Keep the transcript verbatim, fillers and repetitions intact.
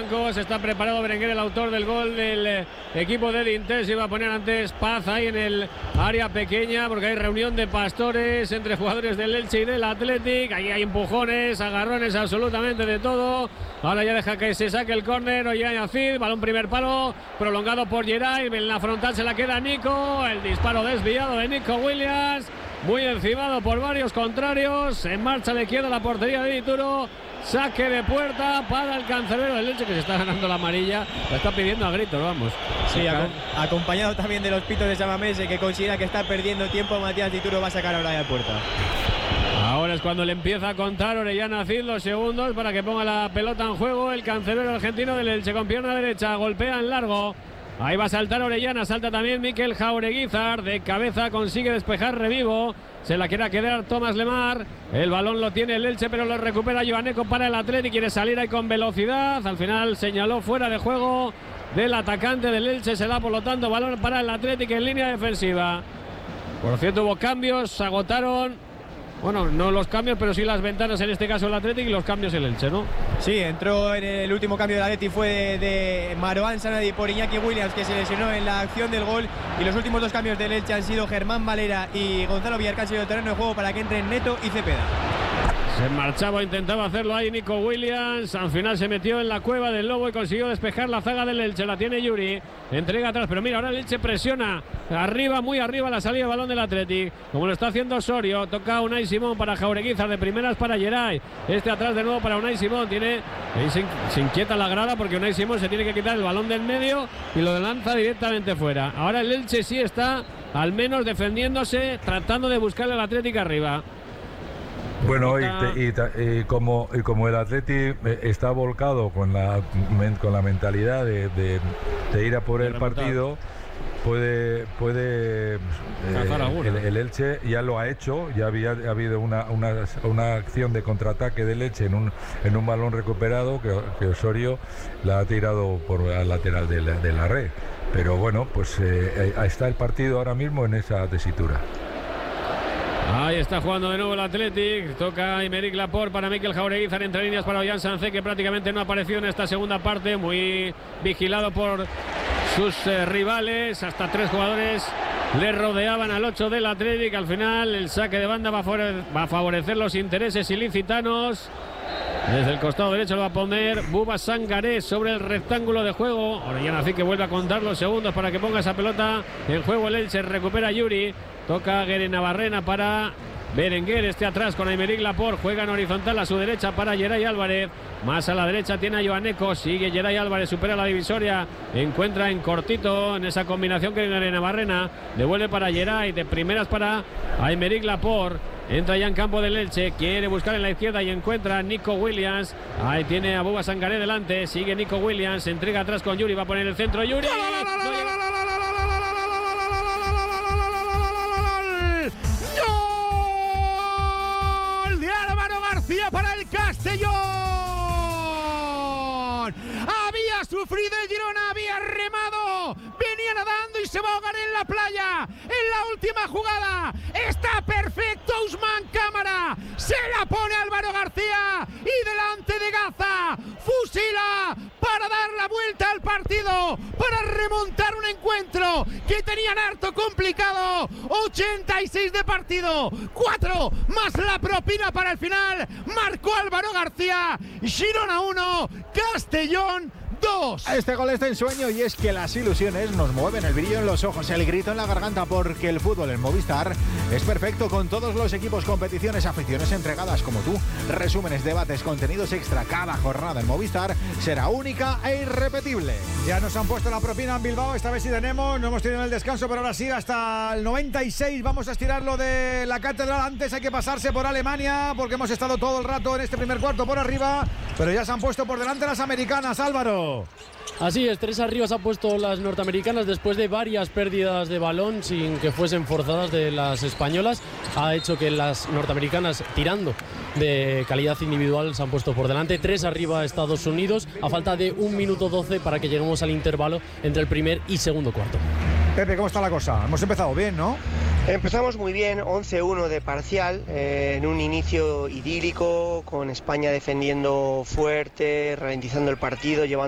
bancos. Está preparado Berenguer, el autor del gol del eh, equipo del Inter. Se iba a poner antes Paz ahí en el área pequeña porque hay reunión de pastores entre jugadores del Elche y del Athletic. Ahí hay empujones, agarrones, absolutamente de todo. Ahora ya deja que se saque el córner. Ollán Acid, balón primer palo, prolongado por Geray. En la frontal se la queda Nico. El disparo desviado de Nico Williams. Muy encimado por varios contrarios. En marcha a la izquierda la portería de Dituro. Saque de puerta para el cancerbero del Elche, que se está ganando la amarilla. Lo está pidiendo a gritos, vamos. Sí, ac acompañado también de los pitos de Samamese, que considera que está perdiendo tiempo. Matías Dituro va a sacar ahora de puerta. Ahora es cuando le empieza a contar Orellana Cid los segundos para que ponga la pelota en juego. El cancerbero argentino del Elche con pierna derecha. Golpea en largo. Ahí va a saltar Orellana, salta también Mikel Jaureguizar, de cabeza consigue despejar Revivo, se la quiere quedar Tomás Lemar, el balón lo tiene el Elche pero lo recupera Joaneco para el Athletic, quiere salir ahí con velocidad, al final señaló fuera de juego del atacante del Elche, se da por lo tanto balón para el Athletic en línea defensiva. Por cierto hubo cambios, se agotaron. Bueno, no los cambios, pero sí las ventanas, en este caso el Athletic, y los cambios el Elche, ¿no? Sí, entró en el último cambio del Athletic, fue de, de Marouane Sanadi por Iñaki Williams, que se lesionó en la acción del gol. Y los últimos dos cambios del Elche han sido Germán Valera y Gonzalo Villarcañ en el terreno de juego para que entren Neto y Cepeda. Se marchaba, intentaba hacerlo ahí Nico Williams. Al final se metió en la cueva del Lobo y consiguió despejar la zaga del Elche. La tiene Yuri. Entrega atrás. Pero mira, ahora el Elche presiona. Arriba, muy arriba la salida de balón del Athletic. Como lo está haciendo Osorio. Toca Unai Simón para Jaureguizar. De primeras para Geray. Este atrás de nuevo para Unai Simón. Tiene. Ahí se, se inquieta la grada porque Unai Simón se tiene que quitar el balón del medio y lo lanza directamente fuera. Ahora el Elche sí está al menos defendiéndose, tratando de buscarle al Athletic arriba. Bueno, y, te, y, te, y, como, y como el Athletic está volcado con la, con la mentalidad de, de, de ir a por el partido, puede, puede eh, el, el Elche ya lo ha hecho, ya había ha habido una, una, una acción de contraataque del Elche en un, en un balón recuperado que, que Osorio la ha tirado por el lateral de la, de la red. Pero bueno, pues eh, está el partido ahora mismo en esa tesitura. Ahí está jugando de nuevo el Athletic. Toca Aymeric Laporte para Mikel Jaureguizar, entre líneas para Ollán Sancé, que prácticamente no ha aparecido en esta segunda parte. Muy vigilado por sus eh, rivales. Hasta tres jugadores le rodeaban al ocho del Athletic. Al final el saque de banda va a, va a favorecer los intereses ilicitanos. Desde el costado derecho lo va a poner Buba Sangaré sobre el rectángulo de juego. Orellana Cid, que vuelve a contar los segundos para que ponga esa pelota en juego. El Elche recupera Yuri. Toca Guere Navarrena para Berenguer, este atrás con Aymeric Laporte, juega en horizontal a su derecha para Geray Álvarez, más a la derecha tiene a Joaneco, sigue Geray Álvarez, supera la divisoria, encuentra en cortito en esa combinación que Guere Navarrena, devuelve para Geray, de primeras para Aymeric Laporte. Entra ya en campo del Elche, quiere buscar en la izquierda y encuentra a Nico Williams. Ahí tiene a Buba Sangaré delante, sigue Nico Williams, se entrega atrás con Yuri, va a poner el centro Yuri. Para el Castellón, había sufrido el Girona, había remado, venía nadando y se va a ahogar en la playa. En la última jugada está perfecto Ousmane Cámara, se la pone Álvaro García y delante de Gaza fusila para dar la vuelta al partido, para remontar un encuentro que tenían harto complicado. Ochenta y seis de partido, cuatro más la propina para el final. Marcó Álvaro García. Girona uno, Castellón dos. Este gol está en sueño y es que las ilusiones nos mueven, el brillo en los ojos, el grito en la garganta, porque el fútbol en Movistar es perfecto, con todos los equipos, competiciones, aficiones entregadas como tú, resúmenes, debates, contenidos extra. Cada jornada en Movistar será única e irrepetible. Ya nos han puesto la propina en Bilbao, esta vez sí tenemos, no hemos tenido el descanso, pero ahora sí, hasta el noventa y seis vamos a estirar lo de la catedral. Antes hay que pasarse por Alemania, porque hemos estado todo el rato en este primer cuarto por arriba, pero ya se han puesto por delante las americanas, Álvaro. Así es, tres arriba se han puesto las norteamericanas después de varias pérdidas de balón sin que fuesen forzadas de las españolas. Ha hecho que las norteamericanas, tirando de calidad individual, se han puesto por delante. Tres arriba Estados Unidos, a falta de un minuto doce para que lleguemos al intervalo entre el primer y segundo cuarto. Pepe, ¿cómo está la cosa? Hemos empezado bien, ¿no? Empezamos muy bien, once uno de parcial, eh, en un inicio idílico, con España defendiendo fuerte, ralentizando el partido, llevando